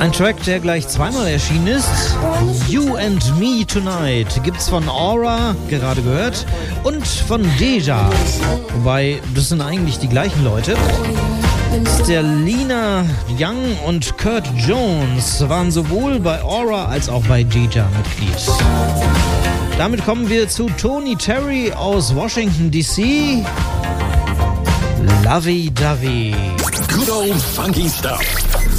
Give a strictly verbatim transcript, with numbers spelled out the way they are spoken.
Ein Track, der gleich zweimal erschienen ist. You and Me Tonight gibt's von Aura, gerade gehört, und von Deja. Wobei, das sind eigentlich die gleichen Leute. Sterlina Young und Kurt Jones waren sowohl bei Aura als auch bei Deja Mitglied. Damit kommen wir zu Tony Terry aus Washington D C. Lovey Dovey. Good old funky stuff.